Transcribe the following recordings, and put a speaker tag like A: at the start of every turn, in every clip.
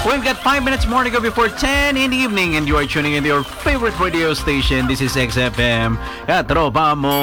A: We've got 5 minutes more to go before 10 in the evening and you are tuning in to your favorite radio station. This is XFM. Katropa mo.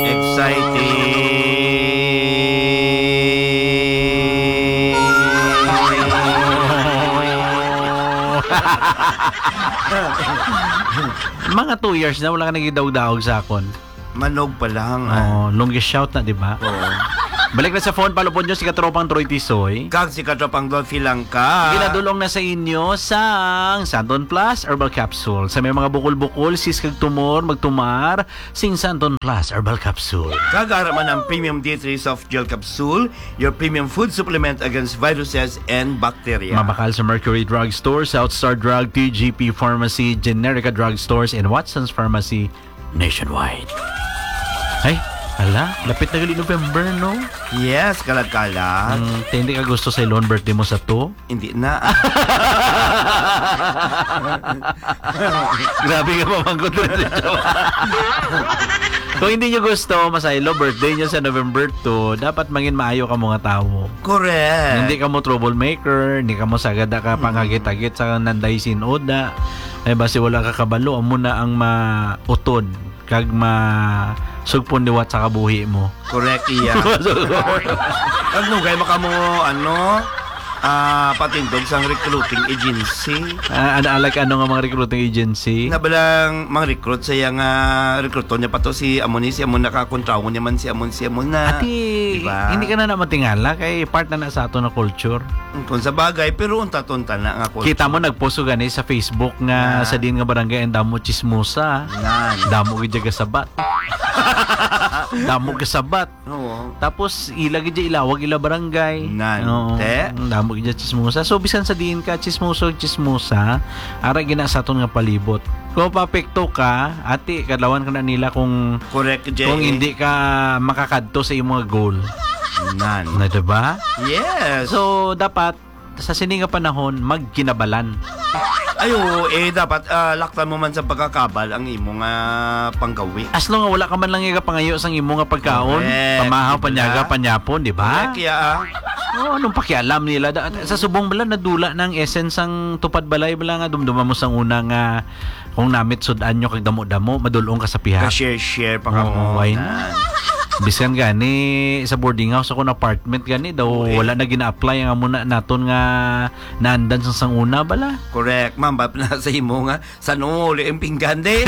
A: Mga 2 years na wala ka nagidaw-daog sa akon.
B: Manog pa lang.
A: Longest shout na, di ba?
B: Oo.
A: Balik na sa phone, palupon nyo si Katropang Troy Tisoy.
B: Kag si Katropang Dolphy lang ka.
A: Ginadulong na sa inyo sang Santon Plus Herbal Capsule. Sa may mga bukol-bukol, sis kag tumor, magtumar, sing Santon Plus Herbal Capsule.
B: Kagaraman ang Premium D3 Soft Gel Capsule, your premium food supplement against viruses and bacteria.
A: Mabakal sa Mercury Drug Store, Southstar Drug, TGP Pharmacy, Generica Drug Stores, and Watson's Pharmacy nationwide. Ay, ala, lapit na gali November, no?
B: Yes, kalag-kalag.
A: Hindi ka gusto sa ilon birthday mo sa to?
B: Hindi na.
A: Grabe ka mamanggot na dito. Kung hindi nyo gusto, masaylo, birthday nyo sa November 2, dapat mangin maayo ka mga tao.
B: Correct.
A: Hindi ka mo troublemaker, hindi ka mo sagada ka pangagit-agit sa nanday sinoda. Ay basi wala ka kabalo, amo na ang mautod kag sugpon diwat sa kabuhi mo.
B: Correct, iya. Kag nugay makamo patindog sa recruiting agency.
A: Like ano nga mga recruiting agency?
B: Nabalang mga recruit saya nga recruito niya pa to si Amon nakakontrawo niya man si Amon na.
A: Ati, diba? Hindi ka na matingala kay part na sa ato na culture.
B: Kung sa bagay, pero unta-tunta na nga culture.
A: Kita mo nagposto gani sa Facebook nga sa din nga barangay ang damo chismosa. Damo gid gasabat. Damo gasabat.
B: Oo.
A: Tapos ilag gid ilawag ila barangay. Damo gid chismosa. So bisan sa din ka chismoso ara gina sa aton nga palibot. Kung papekto ka, ati kadlawan ka na nila kung
B: correct,
A: kung hindi ka makakadto sa imong goal. Na diba?
B: Yes.
A: So dapat sa sininga panahon magkinabalan.
B: Ayo, dapat laktan mo man sa pagkakabal ang imong panggawi.
A: As long nga wala ka man lang nga pangayo sang imong nga pagkaon, pamahaw, panyaga, panyapon, di ba?
B: Kaya
A: anong pakialam nila? Sa subong bala nadula ng essence ang tupad balay bala nga dumduma mo sang una nga kung namit sudan nyo kag damo-damo, madulong ka sa piha.
B: Ka-share pa ka mo.
A: Why na? Bisan gani sa boarding house ako na apartment gani daw wala na gina-apply ang muna naton nga naandan sang una bala.
B: Correct. Ma'am, na sa imo nga sa uli ang pinggan de.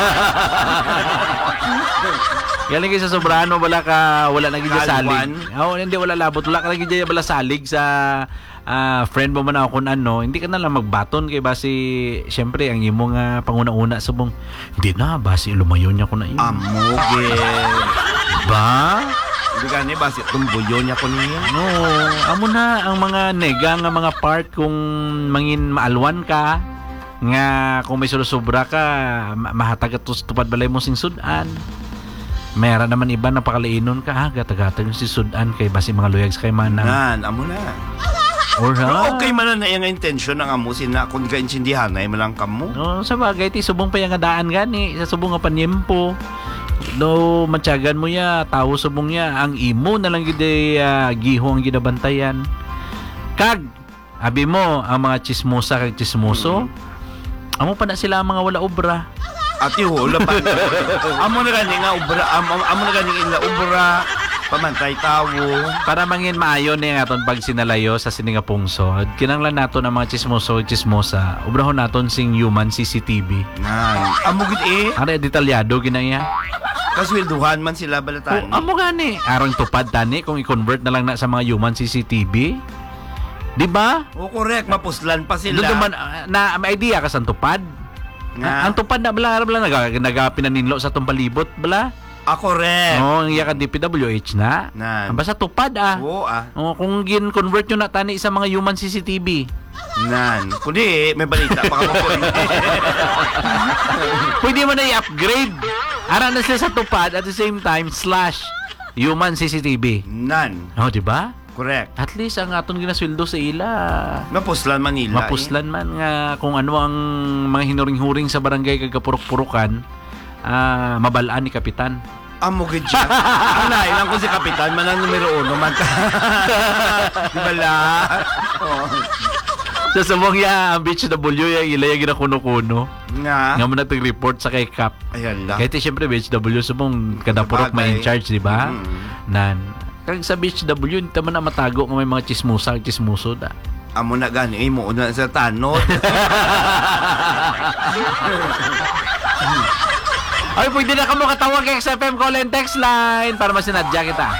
A: Galing kayo sa sobrano bala ka wala na gid salig. Hindi wala labot wala ka gid bala salig sa friend mo man ako kung hindi ka na lang magbaton kay basi syempre ang imo nga panguna-una subong hindi na basi lumayo niya ko na iyo.
B: Amogel.
A: Ba?
B: Hindi ka ni basi tumbuyo niya ko niya.
A: No, amo na ang mga nega nga mga part kung mangin maalwan ka nga kung may sulusubra ka mahatag at tupad balay mo sing sudan. Mayroon naman iba na pakalainon ka gatag-gatag si sudan kay basi mga luyags kay manang.
B: Amo na.
A: Pero
B: okay man na yung intention ng amusin na kung ka-insindihan na malang kamo.
A: No, sa bagay ti subong pa yung daan gani sa subong nga panyempo. No, matyagan mo ya, tao subong ya, ang imo na lang gid giho ang ginabantayan. Kag abi mo ang mga chismosa kag chismoso. Amo pa na sila ang mga wala obra.
B: Ati wala pa. Amo na gani nga obra, amo na gani ila obra. Pamantay tawo.
A: Para mangin maayo ni nga aton pag sinalayo sa sininga pungsod. Kinanglan nato ng mga chismosa, ubrahon naton sing human CCTV.
B: Amo gid
A: Are detalyado ginaya.
B: Kaswelduhan man sila balatan.
A: Amo gani. Arang tupad tani kung i-convert na lang na sa mga human CCTV. Di ba?
B: Correct, mapuslan pa sila.
A: Doon man na may idea ka sa tupad. Ang tupad na bala nagapinaninlo sa tong palibot bala.
B: Correct.
A: Ang iya ka DPWH na. Basta tupad kung gin-convert nyo na tani sa mga human CCTV.
B: Kundi may balita pa ka mo.
A: Pwede mo na i-upgrade. Ara na sila sa tupad at the same time / human CCTV. Diba?
B: Correct.
A: At least ang aton ginasweldo sa ila.
B: Mapuslan man nila.
A: Mapuslan man nga kung ano ang mga hinuring-huring sa barangay kag kapurok-purukan. Mabalaan ni Kapitan.
B: Amo gid siya. Ilang ko si Kapitan man ang numero 1 man. Di bala?
A: Sa subong ya, ang beach W yung ilaya ginakuno-kuno.
B: Nga.
A: Nga mo na report sa kay Cap.
B: Ayan lang.
A: Kahit siyempre beach W subong kadapurok may in charge, di ba? Nan. Kag sa beach W, hindi man na matago nga may mga chismuso da.
B: Amo na gani mo una sa tanod.
A: Ay, pwede na ka mo katawag kay XFM call and text line para masinadya kita.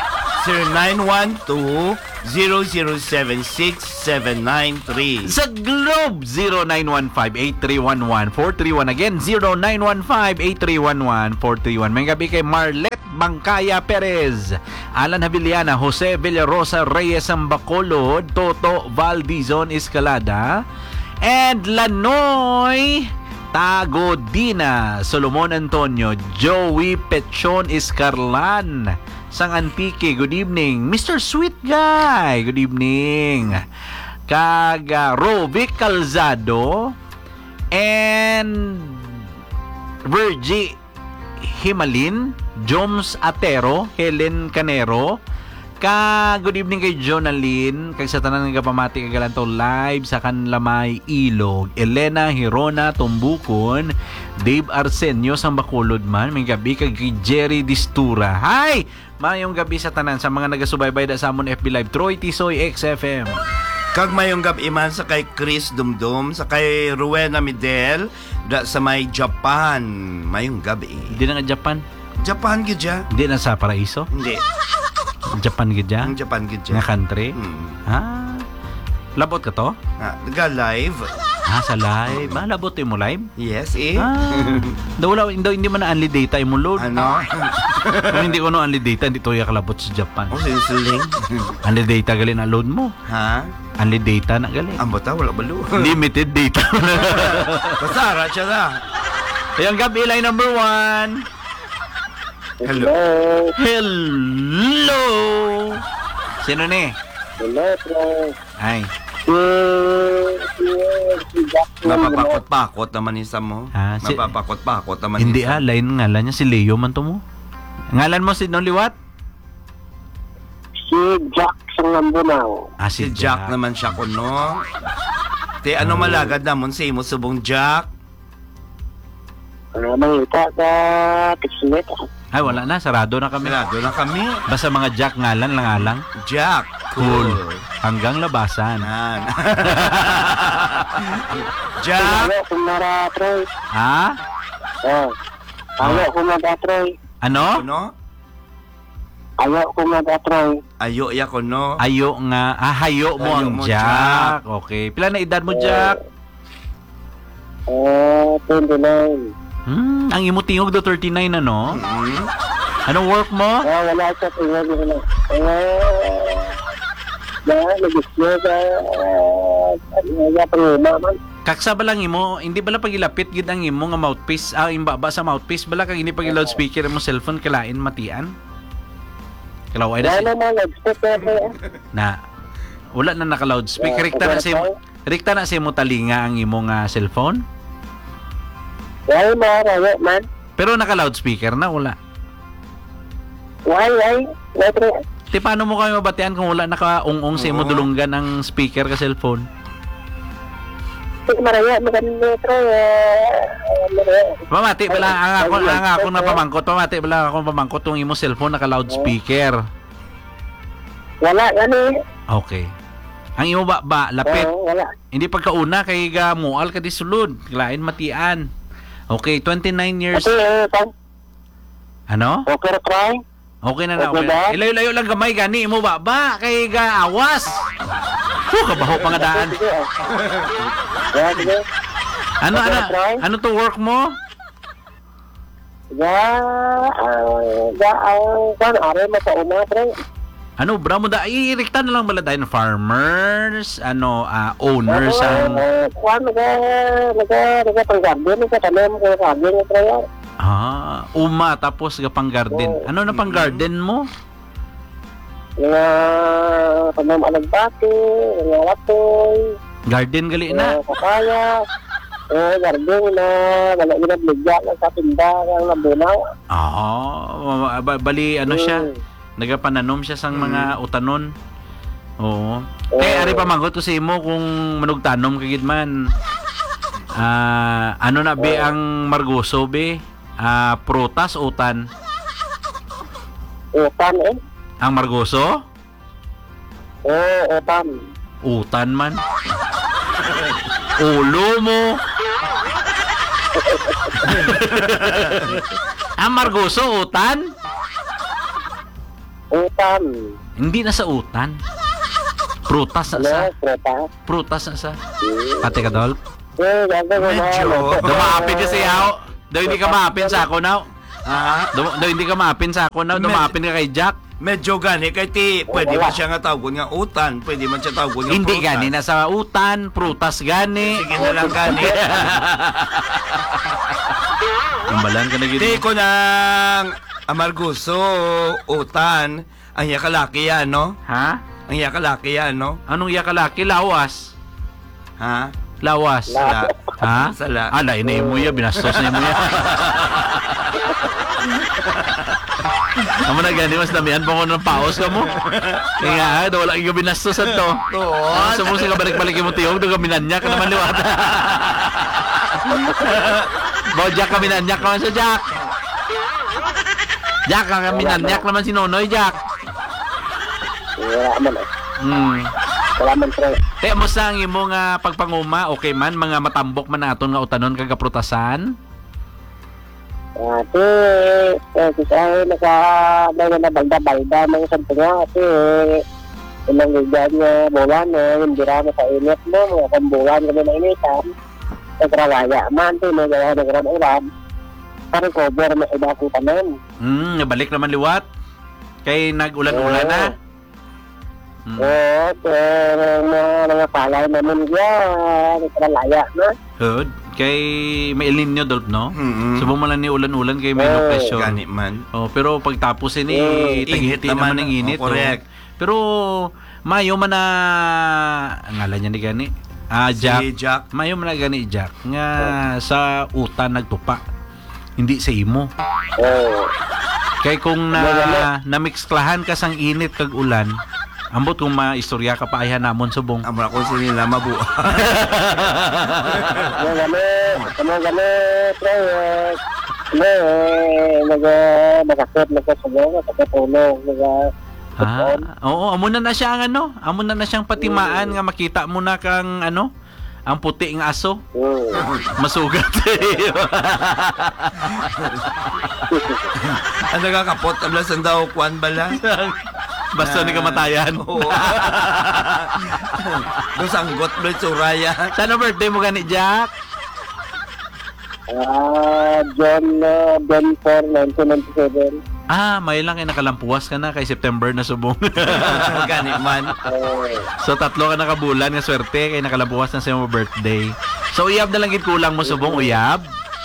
B: 0912-0076-793.
A: Sa Globe, 0915-8311-431. Again, 0915-8311-431. May gabi kay Marlet Bangkaya Perez, Alan Haviliana, Jose Villarosa Reyes Ambacolod, Toto Valdizon Escalada, and Lanoy Tagodina, Solomon Antonio, Joey Pechon Escarlan, Sang Antique, good evening. Mr. Sweet Guy, good evening. Rovic Calzado and Virgie Himalin, Joms Atero, Helen Canero, good evening kay Jonaline, kay sa tanan nga pamati kay galanto live sa Kanlamay Ilog, Elena Hirona Tumbukon, Dave Arsenio sang Bacolod man, may gabi kay Jerry Distura. Hi! Mayong gabi sa tanan sa mga nagasubaybay da sa amon FB Live, Troy Tisoy XFM.
B: Kag mayong gabi man sa kay Chris Dumdum, sa kay Rowena Midel, da sa may Japan. Mayong gabi.
A: Hindi na nga Japan.
B: Japan gid ya?
A: Hindi na sa Paraiso.
B: Hindi.
A: Japan gid ya?
B: Ang Japan gid
A: Nga
B: ya.
A: country. Ha? Labot ka to?
B: Nag-live.
A: Sa live. Labot mo live?
B: Yes, eh.
A: Hindi man na only data mo load.
B: Ano?
A: Kung hindi ko no only data, hindi to kalabot sa Japan.
B: Sinsiling.
A: Only data gali na load mo.
B: Ha?
A: Only data na gali.
B: Ang bata, wala balo.
A: Limited data.
B: Pasara siya na.
A: Ayang gabi, line number 1.
B: Hello.
A: Hello. Sino ni?
C: Hello, bro.
A: Ay.
B: Mapapakot-pakot naman isa mo. Mapapakot-pakot naman
A: hindi
B: isa.
A: line ngalan niya si Leo man to mo. Ngalan mo si Noliwat?
C: Si Jack Sangambunaw.
B: Si Jack naman siya kuno. Te ano malagad namon sa imo subong Jack?
C: Mangita ka tiksimit.
A: Ay, wala na. Sarado na kami.
B: Sarado na kami.
A: Basta mga Jack ngalan lang alang.
B: Jack.
A: Cool. Hanggang labasan.
B: Jack.
C: Ayaw kung naratroy.
A: Ha?
C: Ayaw kung naratroy.
A: Ano?
B: Kuno?
C: Ayaw kung naratroy.
B: Ayo ya kuno.
A: Ayo nga. Hayo mo
B: Hayo
A: ang
B: mo,
A: Jack. Okay. Pila na edad mo, Jack?
C: 29.
A: Ang imo tingog do 39 ano? Anong work mo?
C: Wala siya tingnan mo na. Nag-isyo ka. Pangima man.
A: Kaksa ba lang imo? Hindi bala pagilapit gid ang imo nga mouthpiece? Imbaba sa mouthpiece bala kag hindi pag loudspeaker mo cellphone kalain matian? Kalaway na
C: Wala naman, nag-spot
A: na wala na naka-loudspeaker. Rikta na sa imo talinga ang imo nga cellphone?
C: Why, wala man.
A: Pero naka-loudspeaker na, wala.
C: Why?
A: Ti, paano mo kayo mabatian kung wala naka-ung-ung sa imo dulunggan ang speaker ka cellphone?
C: Maraya, metro.
A: Pamati, bala, ang ako na pamangkot. Pamati, bala, akong pamangkot yung imo cellphone naka-loudspeaker.
C: Wala, gani.
A: Okay. Ang imo ba, lapit.
C: Wala.
A: Hindi pagkauna, kay mual ka di sulod. Lain matian. Okay, 29 years.
C: Okay,
A: Ano?
C: okay, try.
A: Okay na na.
C: Okay ba?
A: Ilayo-layo lang gamay gani mo ba kay awas. Kabaho pa nga daan. Ano to work mo?
C: Are mo sa una, pre.
A: Ano, bra mo da irikta na lang bala tayo ng farmers, owners ang
C: Nagpang-garden, nagtatanong ko garden, pre.
A: tapos pang garden. Ano na pang garden mo?
C: Nga tanom alagbati, nga watoy,
A: Garden gali na.
C: papaya, garden na wala ginabligya lang sa tinda ng labunaw.
A: Bali siya. Nagapananom siya sang mga utanon. Oo. Ari pa manggot ko sa imo kung manugtanom kagid man. Ano na be ang margoso be? Prutas utan.
C: Utan eh.
A: Ang margoso?
C: Utan.
A: Utan man. Ulo mo. Ang margoso utan?
C: Utan.
A: Hindi na sa utan. Prutas na sa.
C: Prutas.
A: Prutas na sa. Ate Kadolp.
C: Gago ko
B: Medyo.
A: Dumapin kasi ako. Daw hindi ka maapin sa ako now. Daw hindi ka maapin sa ako now. Dumapin ka kay Jack.
B: Medyo gani kay ti pwede man siya nga tawgon nga utan, pwede man siya tawgon nga
A: Hindi
B: prutas.
A: gani na sa utan, prutas gani.
B: Sige na lang gani.
A: Umbalan ka na gid.
B: Di ko nang amarguso, utan, ang iya kalaki yan, no?
A: Ha?
B: Ang iya kalaki yan, no?
A: Anong iya kalaki? Lawas.
B: Ha?
A: Lawas.
B: Sala.
A: Ha?
B: Sala.
A: Ala, inay mo ya, binastos na mo ya. Amo na gani mas damihan pa ko ng paos ka mo. Kaya nga, wala yung binastos to.
B: Tuon.
A: Sa mo sila balik-balik yung tiyog, doon kaminanyak ka naman liwata. Jack kaminanyak naman sa Jack. Jack, kaminanyak naman si Nonoy, Jack.
C: Wala man eh. Wala man pre.
A: Te, mo sa ang imo nga pagpanguma, okay man, mga matambok man naton nga utanon kagaprutasan?
C: Ate, kasi naka na balda-balda mga santo nga ate. Ilang ligan nga buwan hindi rama sa init mo, mga kambuwan kami na initan. Nagrawaya man, nagraman. Parang cover na iba ko tanan.
A: Nabalik naman liwat. Kay nag-ulan-ulan na.
C: Mga palay naman yan, nagrawaya na.
A: Hud. Kay may El Nino Dolp, no? Subong mo lang ni ulan-ulan kay may depression.
B: Gani man.
A: Pero pagtapos ini,
B: Init
A: tagiti naman ng init.
B: correct.
A: Pero mayo man na ngalan niya ni gani. Jack.
B: Si Jack.
A: Mayo man na gani Jack nga sa utan nagtupa. Hindi sa imo. Kay kung namixklahan ka sang init kag ulan, ambot kung maistorya ka pa ayhan namon subong.
B: Amo na ko sila mabuo.
C: Kami, pre, nakasot na sa mga katulong,
A: Oo, amo na siya ang ano, amo na siyang patimaan nga makita mo na kang ano, ang puti ng aso. Masugat.
B: Ang nagakapot, ablasan daw, kuan bala.
A: Basta ni kamatayan.
B: Oo. Doon sanggot, bro, suraya.
A: Sana birthday mo gani, Jack?
C: John 4, 1997.
A: May lang kay nakalampuas ka na kay September na subong.
B: Gani man.
A: So 3 ka nakabulan nga swerte kay nakalampuas na sa iyong birthday. So uyab na lang gid kulang mo subong uyab.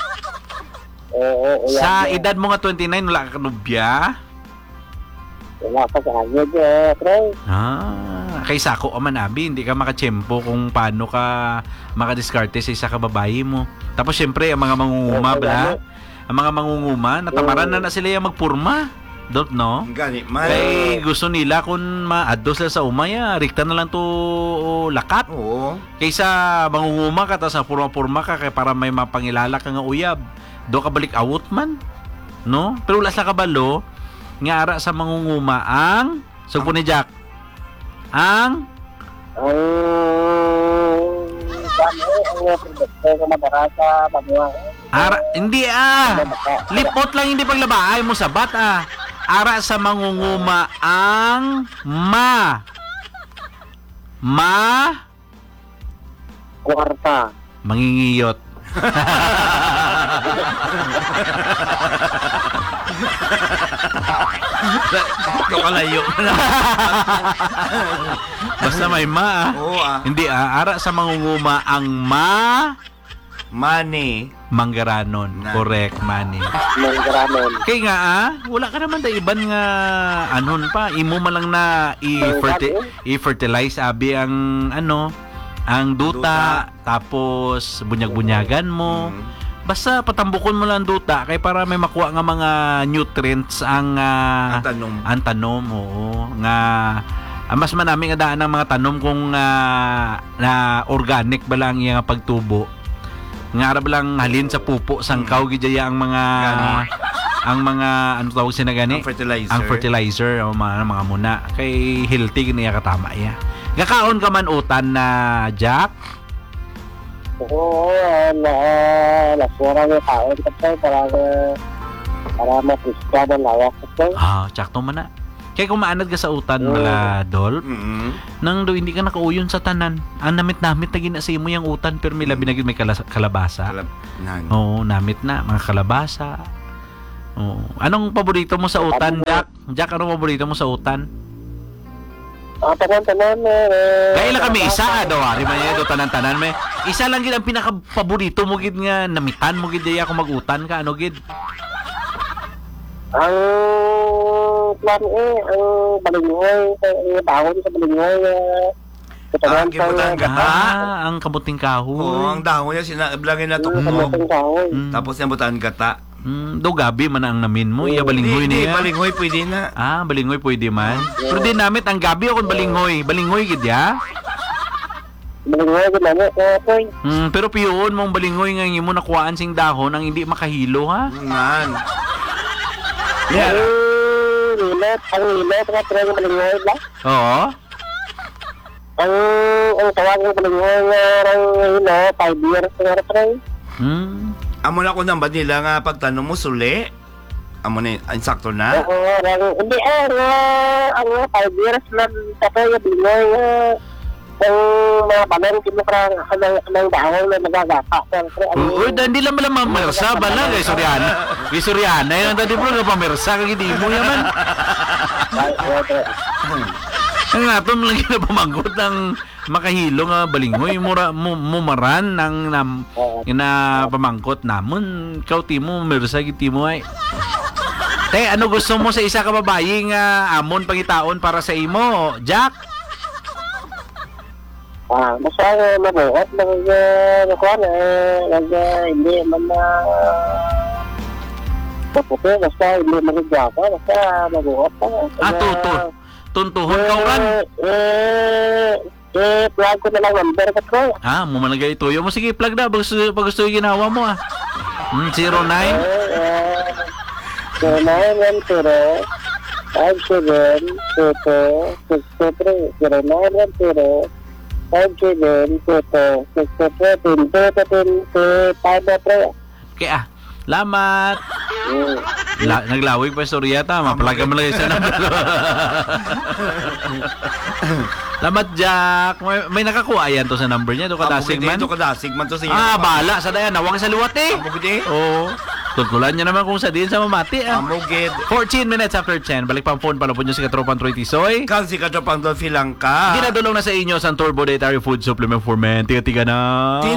A: Sa edad mo nga 29 wala ka kanubya?
C: Wala pa sa agad, pre.
A: Kay sako aman abi, hindi ka makatsyempo kung paano ka makadiskarte sa isa ka babae mo. Tapos syempre ang mga mangunguma bala, ang mga mangunguma natamaran na sila yung magpurma. Don't know.
B: Gani man.
A: Kay gusto nila kung maaddo sila sa umaya, rikta na lang to lakat.
B: Oo.
A: Kaysa mangunguma ka tapos purma-purma ka kay para may mapangilala ka nga uyab. Do ka balik awot man. No? Pero wala sa kabalo nga ara sa mangunguma ang sugpo ni Jack. Ang ara, hindi lipot lang hindi paglabaay mo sa bata. Ara sa mangunguma ang
C: Kwarta.
A: mangingiyot.
B: Ito kalayo.
A: Basta may
B: Oo
A: Hindi ara sa mangunguma ang
B: Money.
A: manggaranon. Correct, money.
C: Manggaranon.
A: Kaya nga wala ka naman da iban nga anon pa. Imo man lang na i-fertilize abi ang ang duta. Tapos bunyag-bunyagan mo. Basta patambukon mo lang duta kay para may makuha nga mga nutrients ang
B: Tanom.
A: ang tanom, oo, nga mas manami nga daan ang mga tanom kung na organic ba lang yung pagtubo. Nga ara ba lang halin sa pupo sangkaw gidya ang mga ano tawag sina gani?
B: Ang fertilizer.
A: Ang fertilizer o mga muna kay healthy niya katama ya. Gakaon ka man utan na Jack?
C: Oo, nasura ng taon kasi para mapisya ng lawas kasi.
A: Tsakto man na. Kaya kung maanad ka sa utan mala Dolp, nang do hindi ka nakauyon sa tanan. Ang namit-namit na ginasa mo yung utan pero may labi na may kalabasa. Oo, namit na mga kalabasa. Oo. Anong paborito mo sa utan, Jack? Jack, anong paborito mo sa utan?
C: Tanan-tanan
A: Kaya kami isa daw ari man do tanan-tanan may. Isa lang gid ang pinaka-paborito mo gid nga namitan mo gid daya kung mag-utan ka ano gid.
C: Ang plan ang balinghoy, dahon sa balinghoy.
A: Ang kamuting kahoy.
B: Oo, ang dahon niya sinablangin na tukmog. Tapos yung butaan gata.
A: Do gabi man ang namin mo, iya balinghoy
B: Hindi,
A: niya.
B: balinghoy pwede na.
A: Balinghoy pwede man. Pero di namit ang gabi o kung balinghoy. Balinghoy gid ya.
C: Balinghoy gid namit koy.
A: Pero piyon mong balinghoy nga imo nakuhaan sing dahon ang hindi makahilo ha.
B: Ngan.
C: Ang lilet nga pero yung balinghoy ba?
A: Oo.
C: Ang tawag ng balinghoy nga 5 years nga pero.
B: Amo na ko nang ba nila nga pagtanong mo suli? Amo na insakto na?
C: Oo, hindi ang 5 years lang tapos yung balinghoy ang mga balang kinukra ang dahon na nagagapa.
A: Uy, hindi lang malang mamersa bala kay Soriana. Kay Soriana yung tadi bro nga pamersa kag hindi mo yaman. Ang atom lang na pamanggot ng makahilo nga balinghoy mumaran ng ina pamangkot namon kauti mo mersa giti mo ay. Te, ano gusto mo sa isa ka babae nga amon pangitaon para sa imo, Jack?
C: Basta mabuhat nakuha hindi man na puputi, basta hindi magigwapa, basta mabuhat pa.
A: Tuntuhon ka uran?
C: Plug ko na lang number ko ko.
A: Mo managay ituyo mo. Sige, plug na. Pag gusto yung ginawa mo 09?
C: 0910 5722 623 0910 5722
A: Kaya, lamat. Naglawig pa Soriata, mapalaga mo lang sa number. Lamat Jack. May nakakuha yan to sa number niya, to kadasig man.
B: Ito kadasig man to sa iya.
A: Bala sa dayan, nawag sa luwat
B: Amugid
A: Oo. Tutulan niya naman kung sa din sa mamati.
B: Amugid.
A: 14 minutes after 10. Balik pang phone, palapon niyo si Katropang Troy Tisoy.
B: Kasi katropang doon filang ka.
A: Ginadulong na sa inyo sa Turbo Dietary Food Supplement for Men. Tiga-tiga na.